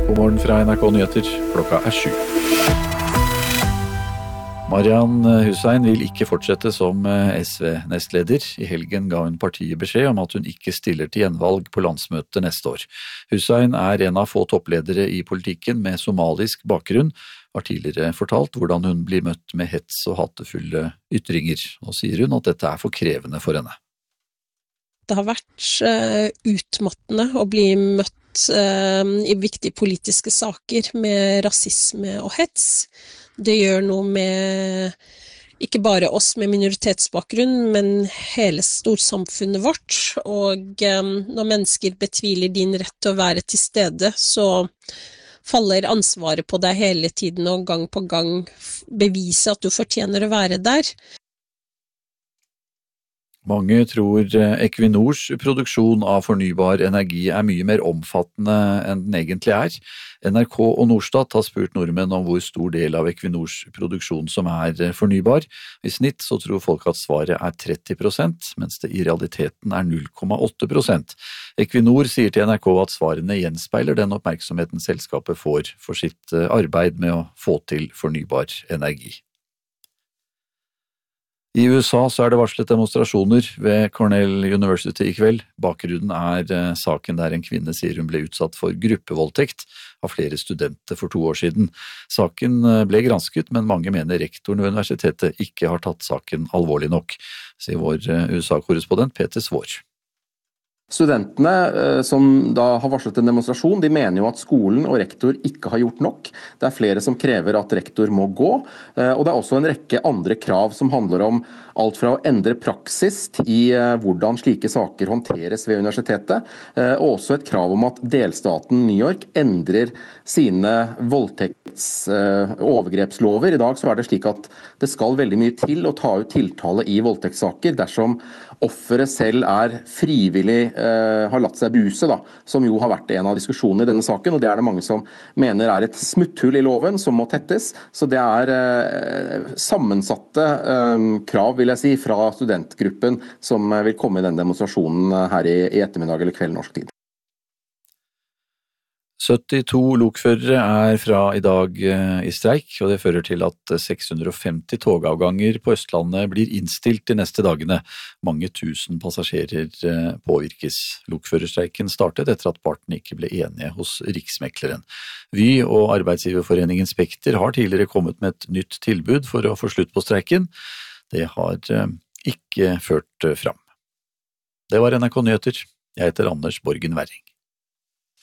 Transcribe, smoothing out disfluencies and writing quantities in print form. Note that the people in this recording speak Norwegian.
God morgen fra NRK Nyheter, klokka 7. Marian Hussein vil ikke fortsette som SV-nestleder. I helgen ga hun partiet beskjed om at hun ikke stiller til gjenvalg på landsmøtet neste år. Hussein er en av få toppledere i politikken med somalisk bakgrunn, har tidligere fortalt hvordan hun blir møtt med hets og hatefulle ytringer. Nå sier hun at dette er for krevende for henne. Det har vært utmattende å bli møtt i viktige politiske saker med rasisme og hets. Det gjør noe med ikke bare oss med minoritetsbakgrunn, men hele storsamfunnet vårt. Og når mennesker betviler din rett til å være til stede, så faller ansvaret på deg hele tiden og gang på gang bevise at du fortjener å være der. Mange tror Equinors produksjon av fornybar energi er mye mer omfattende enn den egentlig er. NRK og Norstat har spurt nordmenn om hvor stor del av Equinors produksjon som er fornybar. I snitt så tror folk at svaret er 30%, mens det i realiteten er 0,8%. Equinor sier til NRK at svarene gjenspeiler den oppmerksomheten selskapet får for sitt arbeid med å få til fornybar energi. I USA så er det varslet demonstrasjoner ved Cornell University i kveld. Bakgrunnen er saken der en kvinne sier hun ble utsatt for gruppevoldtekt av flere studenter for 2 år siden. Saken ble gransket, men mange mener rektoren ved universitetet ikke har tatt saken alvorlig nok, sier vår USA-korrespondent Peter Svaar. Studentene som da har varslet en demonstrasjon, de mener jo at skolen og rektor ikke har gjort nok. Det er flere som krever at rektor må gå, og det er også en rekke andre krav som handler om alt fra å endre praksis i hvordan slike saker håndteres ved universitetet, og også et krav om at delstaten New York endrer sine overgrepslover. I dag så er det slik at det skal veldig mye til å ta ut tiltale i voldtektssaker dersom offeret selv er frivillig har latt seg buse, da, som jo har vært en av diskusjonene i denne saken, og det er det mange som mener er et smutthull i loven som må tettes. Så det er sammensatte krav, vil jeg si, fra studentgruppen som vil komme i den demonstrasjonen her i ettermiddag eller kveld norsk tid. 72 lokførere er fra i dag i streik, og det fører til at 650 togavganger på Østlandet blir innstilt de neste dagene. Mange tusen passasjerer påvirkes. Lokførerstreiken startet etter at partene ikke ble enige hos Riksmekleren. Vy og Arbeidsgiverforeningen Spekter har tidligere kommet med et nytt tilbud for å få slutt på streiken. Det har ikke ført fram. Det var NRK Nyheter. Jeg heter Anders Borgen Werring.